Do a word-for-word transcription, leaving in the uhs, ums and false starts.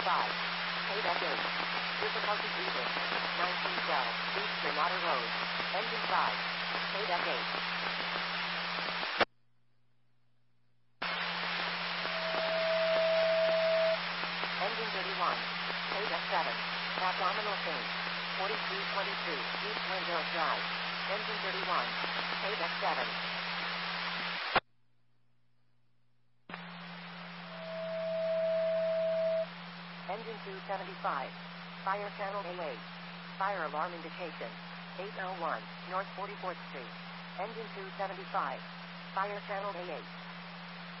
five. Payback eight. Difficulty breathing. nineteen twelve. East Granada Road. Engine five. Payback eight. Engine thirty-one. Payback seven. Abdominal pain. forty-three twenty-two. East Window Drive. Engine thirty-one. Payback seven. Engine two seventy-five. Fire channel A eight. Fire alarm indication. eight oh one. North forty-fourth Street. Engine two seventy-five. Fire channel A eight.